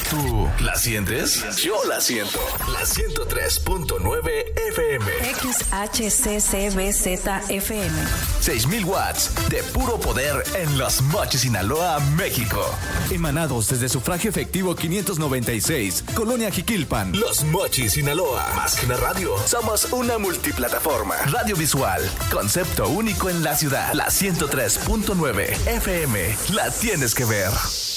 ¿Tú la sientes? Yo la siento. La 103.9 FM. XHCCBZ-FM. 6,000 watts de puro poder en Los Mochis, Sinaloa, México. Emanados desde Sufragio Efectivo 596, Colonia Jiquilpan. Los Mochis, Sinaloa. Más que una radio, somos una multiplataforma. Radio visual, concepto único en la ciudad. La 103.9 FM. La tienes que ver.